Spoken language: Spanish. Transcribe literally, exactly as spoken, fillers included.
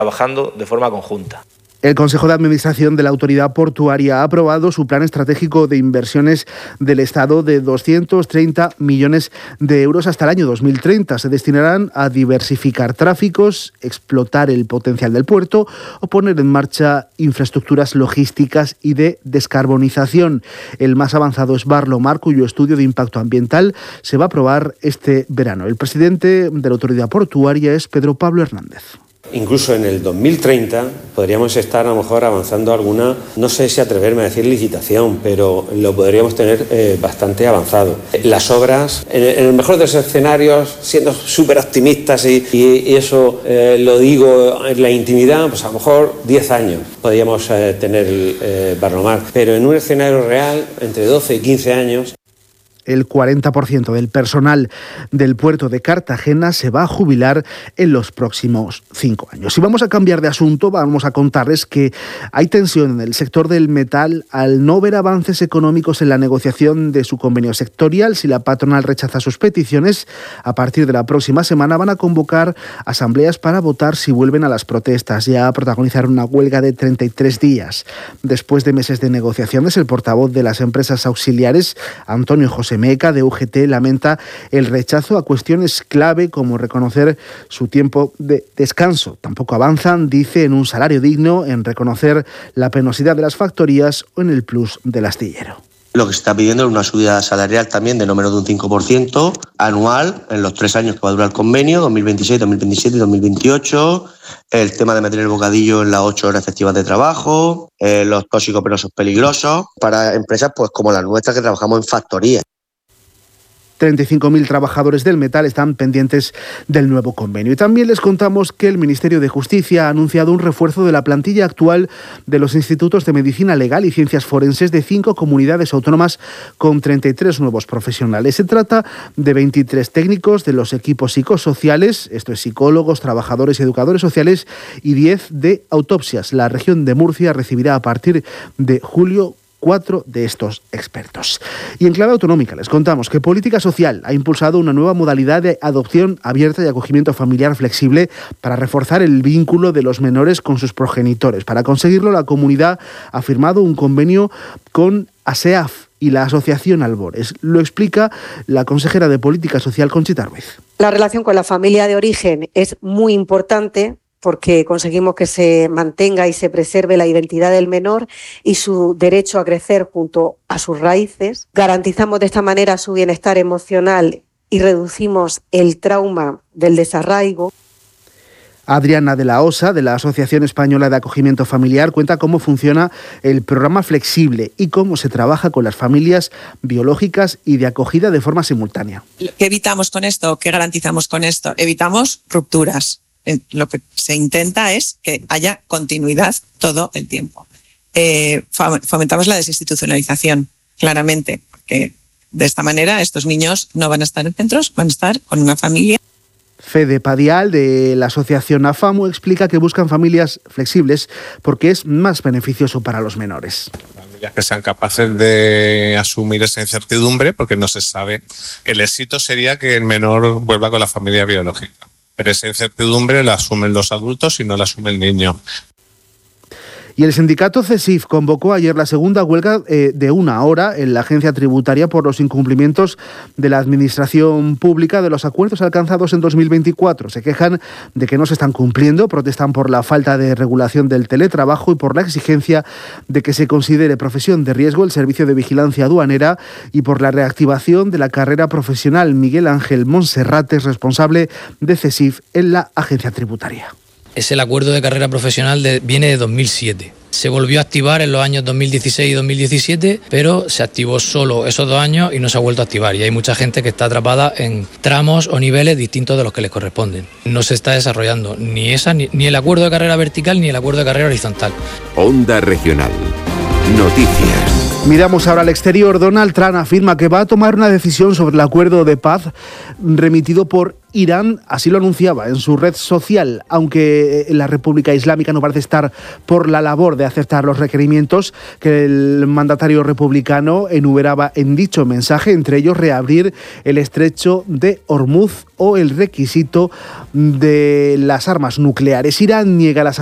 trabajando de forma conjunta. El Consejo de Administración de la Autoridad Portuaria ha aprobado su plan estratégico de inversiones del Estado de doscientos treinta millones de euros hasta el año dos mil treinta. Se destinarán a diversificar tráficos, explotar el potencial del puerto o poner en marcha infraestructuras logísticas y de descarbonización. El más avanzado es Barlomar, cuyo estudio de impacto ambiental se va a aprobar este verano. El presidente de la Autoridad Portuaria es Pedro Pablo Hernández. Incluso en el dos mil treinta podríamos estar a lo mejor avanzando alguna, no sé si atreverme a decir licitación, pero lo podríamos tener eh, bastante avanzado. Las obras, en el, en el mejor de los escenarios, siendo súper optimistas y, y, y eso eh, lo digo en la intimidad, pues a lo mejor diez años podríamos eh, tener el eh, Barlomar, pero en un escenario real, entre doce y quince años. El cuarenta por ciento del personal del puerto de Cartagena se va a jubilar en los próximos cinco años. Y vamos a cambiar de asunto, vamos a contarles que hay tensión en el sector del metal al no ver avances económicos en la negociación de su convenio sectorial. Si la patronal rechaza sus peticiones, a partir de la próxima semana van a convocar asambleas para votar si vuelven a las protestas. Ya a protagonizar una huelga de treinta y tres días. Después de meses de negociaciones, el portavoz de las empresas auxiliares, Antonio José Meca, de U G T, lamenta el rechazo a cuestiones clave como reconocer su tiempo de descanso. Tampoco avanzan, dice, en un salario digno, en reconocer la penosidad de las factorías o en el plus del astillero. Lo que se está pidiendo es una subida salarial también de no menos de un cinco por ciento anual en los tres años que va a durar el convenio, dos mil veintiséis, dos mil veintisiete y dos mil veintiocho. El tema de meter el bocadillo en las ocho horas efectivas de trabajo, eh, los tóxicos penosos peligrosos, para empresas pues como la nuestra que trabajamos en factorías. treinta y cinco mil trabajadores del metal están pendientes del nuevo convenio. Y también les contamos que el Ministerio de Justicia ha anunciado un refuerzo de la plantilla actual de los institutos de Medicina Legal y Ciencias Forenses de cinco comunidades autónomas con treinta y tres nuevos profesionales. Se trata de veintitrés técnicos de los equipos psicosociales, esto es psicólogos, trabajadores y educadores sociales, y diez de autopsias. La región de Murcia recibirá a partir de julio cuatro de estos expertos. Y en clave autonómica les contamos que Política Social ha impulsado una nueva modalidad de adopción abierta y acogimiento familiar flexible para reforzar el vínculo de los menores con sus progenitores. Para conseguirlo, la comunidad ha firmado un convenio con ASEAF y la Asociación Albores. Lo explica la consejera de Política Social, Conchita Ruiz. La relación con la familia de origen es muy importante, porque conseguimos que se mantenga y se preserve la identidad del menor y su derecho a crecer junto a sus raíces. Garantizamos de esta manera su bienestar emocional y reducimos el trauma del desarraigo. Adriana de la Osa, de la Asociación Española de Acogimiento Familiar, cuenta cómo funciona el programa Flexible y cómo se trabaja con las familias biológicas y de acogida de forma simultánea. ¿Qué evitamos con esto? ¿Qué garantizamos con esto? Evitamos rupturas. Lo que se intenta es que haya continuidad todo el tiempo. Eh, fomentamos la desinstitucionalización, claramente, porque de esta manera estos niños no van a estar en centros, van a estar con una familia. Fede Padial, de la asociación AFAMU, explica que buscan familias flexibles porque es más beneficioso para los menores. Familias que sean capaces de asumir esa incertidumbre, porque no se sabe. El éxito sería que el menor vuelva con la familia biológica. Pero esa incertidumbre la asumen los adultos y no la asume el niño. Y el sindicato CESIF convocó ayer la segunda huelga eh, de una hora en la agencia tributaria por los incumplimientos de la administración pública de los acuerdos alcanzados en dos mil veinticuatro. Se quejan de que no se están cumpliendo, protestan por la falta de regulación del teletrabajo y por la exigencia de que se considere profesión de riesgo el servicio de vigilancia aduanera y por la reactivación de la carrera profesional. Miguel Ángel Monserrate es responsable de CESIF en la agencia tributaria. Es el acuerdo de carrera profesional de, viene de dos mil siete. Se volvió a activar en los años dos mil dieciséis y dos mil diecisiete, pero se activó solo esos dos años y no se ha vuelto a activar. Y hay mucha gente que está atrapada en tramos o niveles distintos de los que les corresponden. No se está desarrollando ni, esa, ni, ni el acuerdo de carrera vertical ni el acuerdo de carrera horizontal. Onda Regional. Noticias. Miramos ahora al exterior. Donald Trump afirma que va a tomar una decisión sobre el acuerdo de paz remitido por Irán, así lo anunciaba en su red social, aunque la República Islámica no parece estar por la labor de aceptar los requerimientos que el mandatario republicano enumeraba en dicho mensaje, entre ellos reabrir el estrecho de Hormuz o el requisito de las armas nucleares. Irán niega las